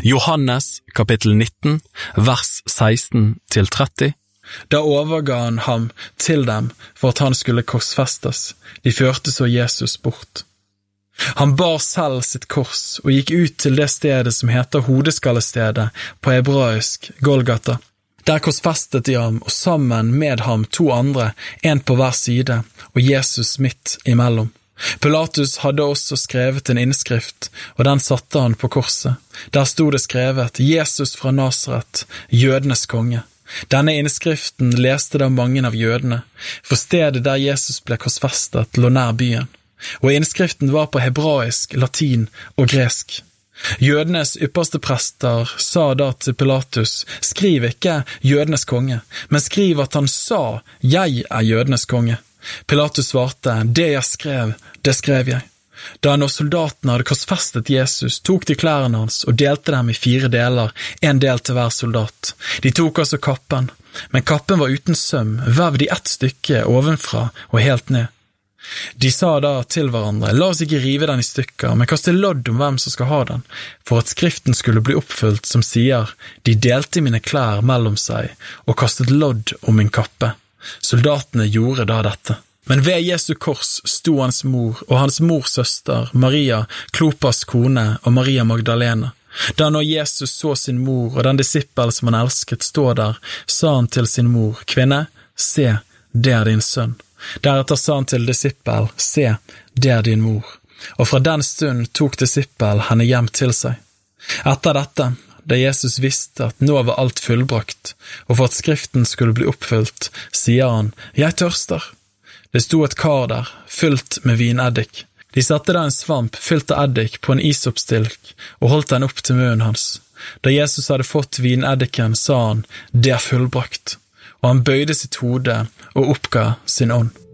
Johannes kapittel 19, vers 16-30. Da overga han ham til dem for at han skulle korsfestes. De førte så Jesus bort. Han bar selv sitt kors og gikk ut til det stedet som heter Hodeskallestedet på hebraisk Golgata. Der korsfestet de ham, og sammen med ham 2 andre, en på hver side, og Jesus midt imellom. Pilatus hadde også skrevet en innskrift, og den satte han på korset. Der stod det skrevet, Jesus fra Nasaret, jødenes konge. Denne innskriften leste da mange av jødene, for stedet der Jesus ble korsfestet lå nær byen. Og innskriften var på hebraisk, latin og gresk. Jødenes ypperste prester sa da til Pilatus, skriv ikke jødenes konge, men skriv at han sa, jeg er jødenes konge. Pilatus svarte, det jeg skrev, det skrev jeg. Da når soldatene hadde korsfestet Jesus, tok de klærne hans og delte dem i 4 deler, en del til hver soldat. De tok også kappen, men kappen var uten søm, vevd i 1 stykke ovenfra og helt ned. De sa da til hverandre, la oss ikke rive den i stykker, men kaste lodd om hvem som skal ha den, for at skriften skulle bli oppfylt som sier, de delte mine klær mellom seg og kastet lodd om min kappe. Soldatene gjorde da dette. Men ved Jesu kors sto hans mor og hans mors søster, Maria, Klopas kone og Maria Magdalena. Da når Jesus så sin mor og den disippel som han elsket stå der, sa han til sin mor, kvinne, se, det er din sønn. Deretter sa han til disippel, se, det er din mor. Og fra den stund tok disippel henne hjem til seg. Etter dette, da Jesus visste at nå var alt fullbrakt, og for at skriften skulle bli oppfylt, sier han, jeg tørster. Det sto et kar der, fylt med vineddik. De satte der en svamp fylt av eddik på en isoppstilk, og holdt den opp til munnen hans. Da Jesus hadde fått vineddiken, sa han, det er fullbrakt. Og han bøyde sitt hode og oppga sin ånd.